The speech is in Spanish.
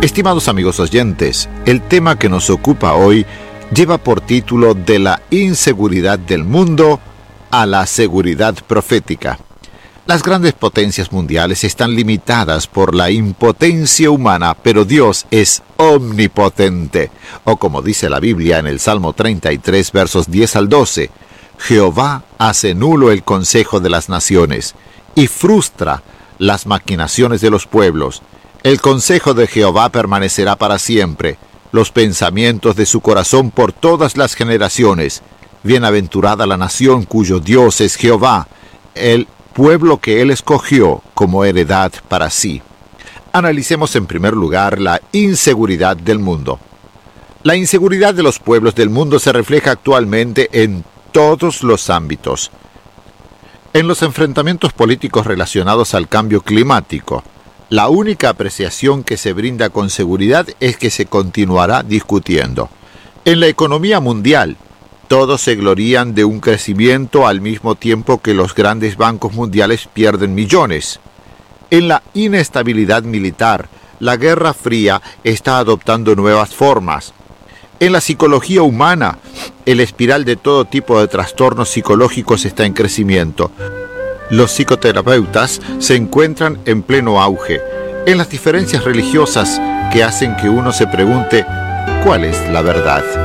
Estimados amigos oyentes, el tema que nos ocupa hoy lleva por título De la inseguridad del mundo a la seguridad profética. Las grandes potencias mundiales están limitadas por la impotencia humana, pero Dios es omnipotente. O como dice la Biblia en el Salmo 33, versos 10 al 12, Jehová hace nulo el consejo de las naciones y frustra las maquinaciones de los pueblos. El consejo de Jehová permanecerá para siempre, los pensamientos de su corazón por todas las generaciones. Bienaventurada la nación cuyo Dios es Jehová, el pueblo que él escogió como heredad para sí. Analicemos en primer lugar la inseguridad del mundo. La inseguridad de los pueblos del mundo se refleja actualmente en todos los ámbitos. En los enfrentamientos políticos relacionados al cambio climático, la única apreciación que se brinda con seguridad es que se continuará discutiendo. En la economía mundial, todos se glorían de un crecimiento al mismo tiempo que los grandes bancos mundiales pierden millones. En la inestabilidad militar, la Guerra Fría está adoptando nuevas formas. En la psicología humana, el espiral de todo tipo de trastornos psicológicos está en crecimiento. Los psicoterapeutas se encuentran en pleno auge. En las diferencias religiosas que hacen que uno se pregunte, ¿cuál es la verdad?